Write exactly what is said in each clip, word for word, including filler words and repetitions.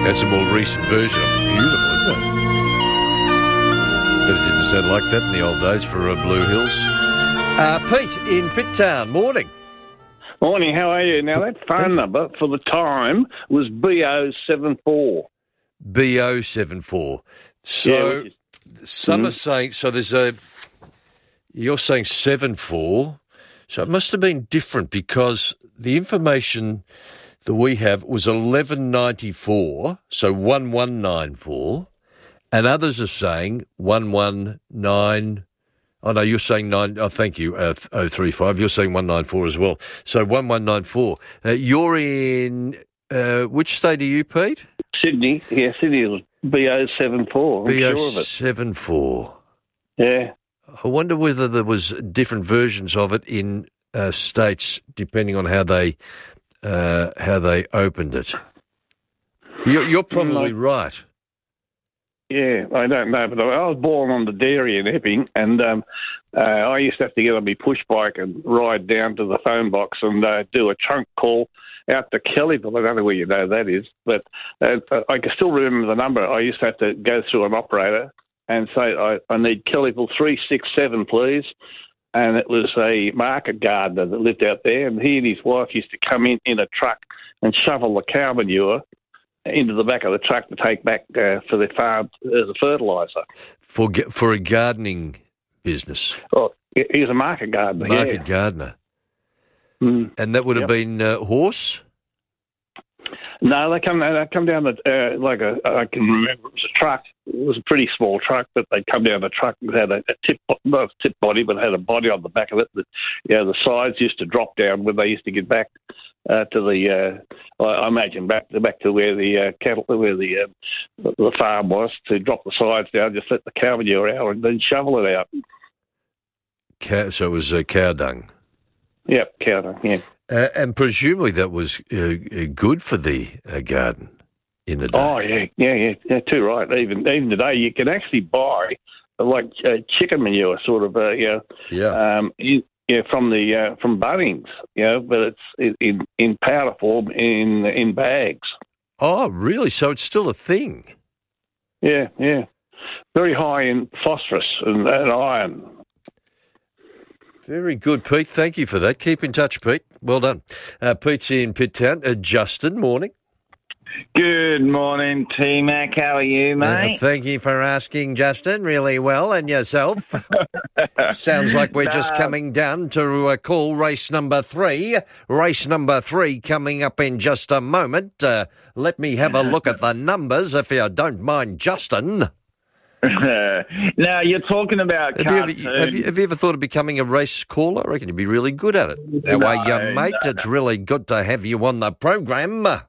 That's a more recent version. It's beautiful, isn't it? But it didn't sound like that in the old days for uh, Blue Hills. Uh, Pete in Pitt Town, morning. Morning, how are you? Now, that phone number for the time was B O seven four. B O seven four. So, Yeah, is, some mm. are saying, so there's a, you're saying seven four, so it must have been different because the information that we have was eleven ninety-four, so one one nine four, and others are saying one one nine. Oh, no, you're saying nine. Oh, thank you, uh, oh three five. You're saying one nine four as well. So one one nine four. Uh, you're in, uh, which state are you, Pete? Sydney. Yeah, Sydney was B O seven four. B O seven four. Yeah. I wonder whether there was different versions of it in uh, states depending on how they uh, how they opened it. You're, you're probably Mm, right. Yeah, I don't know, but I was born on the dairy in Epping, and um, uh, I used to have to get on my push bike and ride down to the phone box and uh, do a trunk call out to Kellyville. I don't know where you know that is, but uh, I can still remember the number. I used to have to go through an operator and say, I, I need Kellyville three six seven, please. And it was a market gardener that lived out there, and he and his wife used to come in in a truck and shovel the cow manure into the back of the truck to take back uh, for their farm as a fertiliser. For for a gardening business. Well, he was a market gardener. Market yeah. gardener. Mm. And that would have Yep. been uh, horse? No, they come they come down the uh, like a I can remember it was a truck. It was a pretty small truck, but they'd come down the truck and had a, a tip not a tip body, but had a body on the back of it. That you know, the sides used to drop down when they used to get back uh, to the uh, I, I imagine back to back to where the uh, cattle where the uh, the farm was, to drop the sides down, just let the cow manure out, and then shovel it out. Cow, so it was uh, cow dung. Yep, cow dung. Yeah. Uh, and presumably that was uh, uh, good for the uh, garden in the day. Oh yeah, yeah, yeah, yeah. Too right. Even even today, you can actually buy uh, like uh, chicken manure, sort of, uh, you know, Yeah. um, you, yeah, from the uh, from Bunnings, you know, but it's in in powder form in in bags. Oh, really? So it's still a thing? Yeah, yeah. Very high in phosphorus and, and iron. Very good, Pete. Thank you for that. Keep in touch, Pete. Well done. Uh, Pete's in Pitt Town. Uh, Justin, morning. Good morning, T-Mac. How are you, mate? Uh, thank you for asking, Justin. Really well. And yourself? Sounds like we're just No. coming down to uh, call race number three. Race number three coming up in just a moment. Uh, let me have a look at the numbers, if you don't mind, Justin. Now, you're talking about Have you, ever, cartoons. have, you, have you ever thought of becoming a race caller? I reckon you'd be really good at it. That way, No, you mate, no, it's really good to have you on the program. No,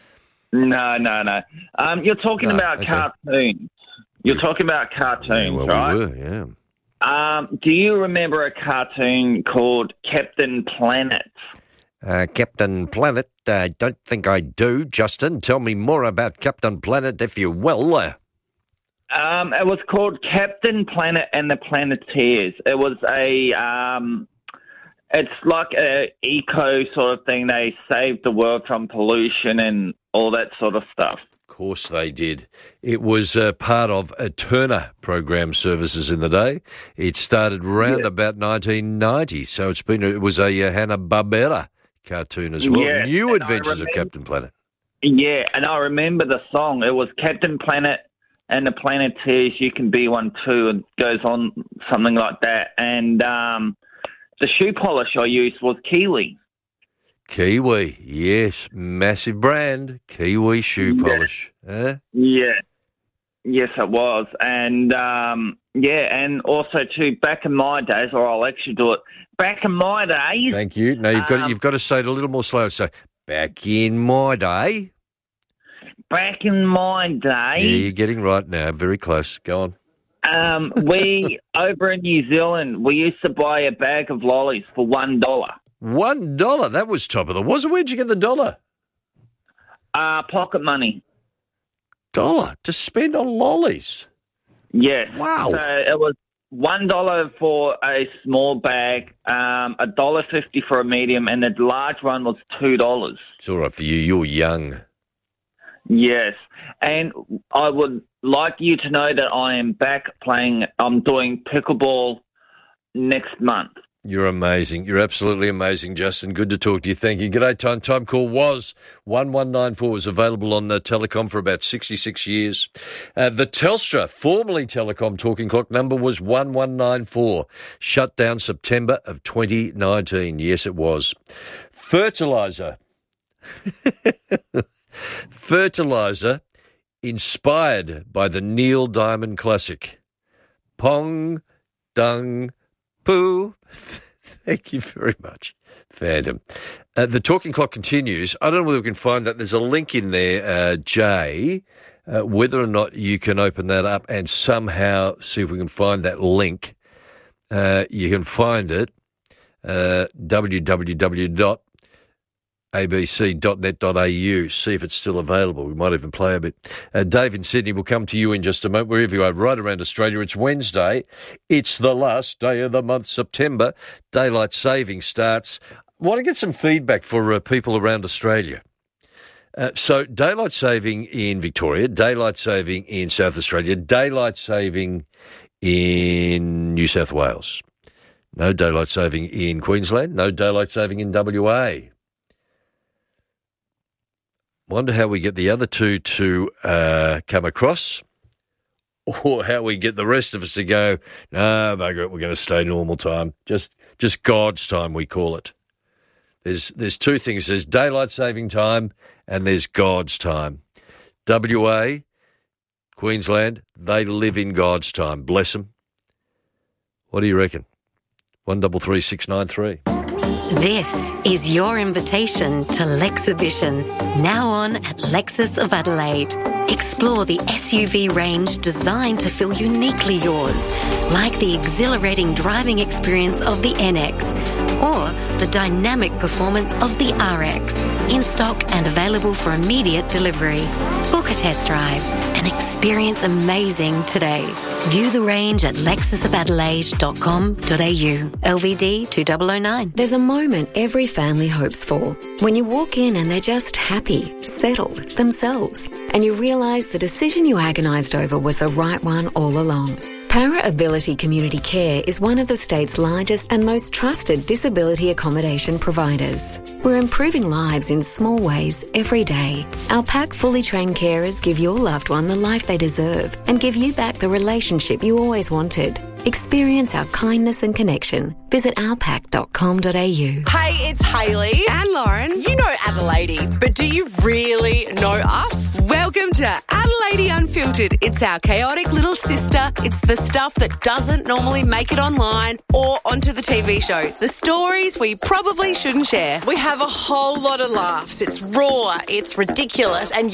no, no. Um, you're talking No, about okay. cartoons. You're talking about cartoons, well, right? we were, yeah. Um, do you remember a cartoon called Captain Planet? Uh, Captain Planet, I don't think I do. Justin, tell me more about Captain Planet, if you will. Uh, Um, it was called Captain Planet and the Planeteers. It was a, um, it's like a eco sort of thing. They saved the world from pollution and all that sort of stuff. Of course they did. It was uh, part of a Turner program services in the day. It started around Yeah. about nineteen ninety, so it's been it was a uh, Hanna-Barbera cartoon as well. Yeah, New and I Adventures of remember- Captain Planet. Yeah, and I remember the song. It was Captain Planet and the Planeteers, you can be one too, and goes on something like that. And um, the shoe polish I used was Kiwi. Kiwi, yes, massive brand. Kiwi shoe Yeah. polish. Huh? Yeah. Yes, it was. And, um, yeah, and also, too, back in my days, or I'll actually do it, back in my days... Thank you. No, you've got Um, you've got to say it a little more slow. So, back in my day. Back in my day... Yeah, you're getting right now. Very close. Go on. Um, we, over in New Zealand, we used to buy a bag of lollies for one dollar. One dollar. That was top of the was. Where'd you get the dollar? Uh, pocket money. Dollar to spend on lollies. Yes. Wow. So it was one dollar for a small bag, um, a dollar fifty for a medium, and the large one was two dollars. It's all right for you. You're young. Yes, and I would like you to know that I am back playing. I'm doing pickleball next month. You're amazing. You're absolutely amazing, Justin. Good to talk to you. Thank you. G'day, time. Time call was one one nine four. Was available on uh, Telecom for about sixty-six years. Uh, the Telstra, formerly Telecom talking clock number was one one nine four. Shut down September of twenty nineteen. Yes, it was. Fertiliser. Fertiliser inspired by the Neil Diamond classic. Pong, dung, poo. Thank you very much, Phantom. Uh, the talking clock continues. I don't know whether we can find that. There's a link in there, uh, Jay, uh, whether or not you can open that up and somehow see if we can find that link. Uh, you can find it, uh, w w w dot a b c dot net dot a u. See if it's still available. We might even play a bit. Uh, Dave in Sydney will come to you in just a moment, wherever you are, right around Australia. It's Wednesday. It's the last day of the month, September. Daylight saving starts. I want to get some feedback for uh, people around Australia. Uh, so daylight saving in Victoria, daylight saving in South Australia, daylight saving in New South Wales. No daylight saving in Queensland, no daylight saving in W A. Wonder how we get the other two to uh, come across, or how we get the rest of us to go, no, bugger it, we're going to stay normal time. Just just God's time, we call it. There's there's two things. There's daylight saving time and there's God's time. W A, Queensland, they live in God's time. Bless them. What do you reckon? One double three six nine three. This is your invitation to Lexhibition, now on at Lexus of Adelaide. Explore the S U V range designed to feel uniquely yours, like the exhilarating driving experience of the N X or the dynamic performance of the R X, in stock and available for immediate delivery. Book a test drive and experience amazing today. View the range at lexus of adelaide dot com dot a u. L V D two thousand nine. There's a moment every family hopes for. When you walk in and they're just happy, settled, themselves, and you realise the decision you agonised over was the right one all along. Para Ability Community Care is one of the state's largest and most trusted disability accommodation providers. We're improving lives in small ways every day. Our pack fully trained carers give your loved one the life they deserve and give you back the relationship you always wanted. Experience our kindness and connection. Visit our pack dot com dot a u. Hey, it's Hayley and Lauren. You know Adelaide, but do you really know us? Welcome to Adelaide Unfiltered. It's our chaotic little sister. It's the stuff that doesn't normally make it online or onto the T V show. The stories we probably shouldn't share. We have a whole lot of laughs. It's raw, it's ridiculous, and